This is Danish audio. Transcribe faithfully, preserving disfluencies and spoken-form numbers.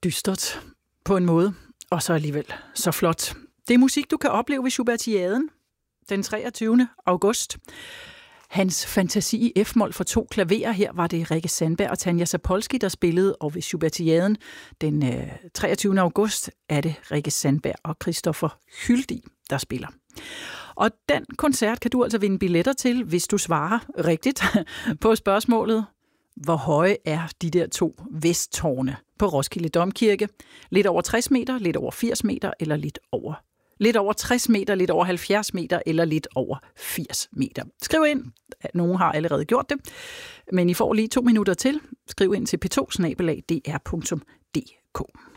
dystert på en måde, og så alligevel så flot. Det er musik, du kan opleve ved Schubertiaden den treogtyvende august. Hans fantasi i F-mol for to klaverer. Her var det Rikke Sandberg og Tanja Zapolski, der spillede, og ved Schubertiaden den øh, treogtyvende august er det Rikke Sandberg og Christoffer Hyldig, der spiller. Og den koncert kan du altså vinde billetter til, hvis du svarer rigtigt på spørgsmålet: hvor høje er de der to vesttårne på Roskilde Domkirke? Lidt over tres meter, lidt over firs meter eller lidt over Lidt over tres meter, lidt over halvfjerds meter eller lidt over firs meter. Skriv ind. Nogen har allerede gjort det. Men I får lige to minutter til. Skriv ind til p to snabel-a d r punktum d k.